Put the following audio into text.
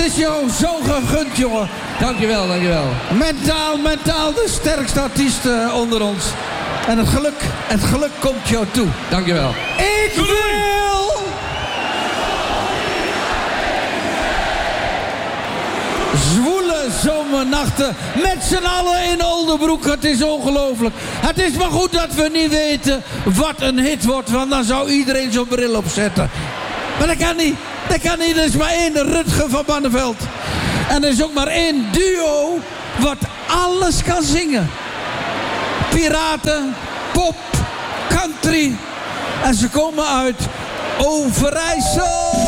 is jou zo gegund, jongen. Dankjewel. Mentaal de sterkste artiest onder ons. En het geluk komt jou toe. Dankjewel. Ik wil... zwoele zomernachten met z'n allen in Oldebroek. Het is ongelooflijk. Het is maar goed dat we niet weten wat een hit wordt, want dan zou iedereen zo'n bril opzetten. Maar dat kan niet. Er is maar één Rutger van Barneveld. En er is ook maar één duo wat alles kan zingen. Piraten, pop, country. En ze komen uit Overijssel.